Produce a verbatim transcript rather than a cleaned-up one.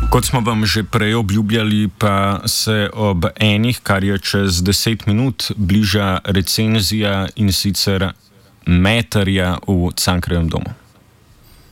Kot smo vam že prej obljubljali, pa se ob enih, kar je čez deset minut, bliža recenzija, in sicer Meterja v Cankarjevem domu.